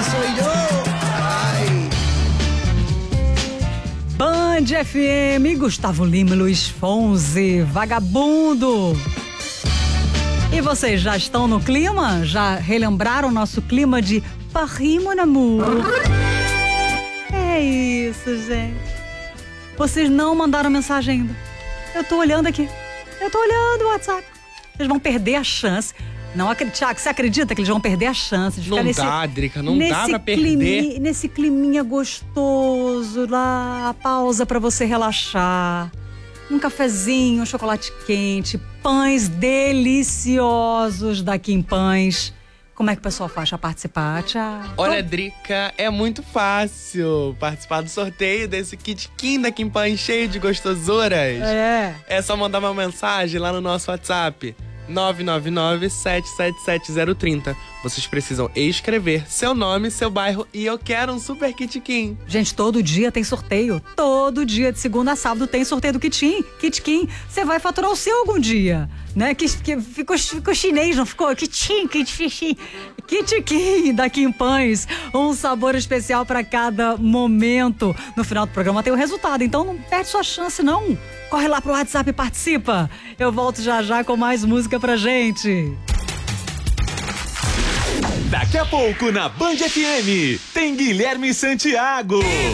sou eu. Ai. Band FM, Gustavo Lima e Luiz Fonsi, Vagabundo. E vocês já estão no clima? Já relembraram o nosso clima de Paris, mon amour? É isso, gente. Vocês não mandaram mensagem ainda. Eu tô olhando aqui. Eu tô olhando o WhatsApp. Vocês vão perder a chance. Não, Tiago, você acredita que eles vão perder a chance de ficar Não dá, Drica, não dá pra perder. Nesse climinha gostoso lá, a pausa pra você relaxar. Um cafezinho, um chocolate quente, pães deliciosos da Kim Pães. Como é que o pessoal faz pra participar, Tiago? Olha, Drica, é muito fácil participar do sorteio desse kit Kim da Kim Pães cheio de gostosuras. É só mandar uma mensagem lá no nosso WhatsApp. 999-777-030. Vocês precisam escrever seu nome, seu bairro e eu quero um super Kit Kim. Gente, todo dia tem sorteio. Todo dia, de segunda a sábado, tem sorteio do Kit Kim. Você vai faturar o seu algum dia, né? Que ficou chinês, não ficou? Kit Kim da Kim Pães. Um sabor especial para cada momento. No final do programa tem o resultado, então não perde sua chance, não. Corre lá pro WhatsApp e participa. Eu volto já com mais música pra gente. Daqui a pouco na Band FM tem Guilherme Santiago.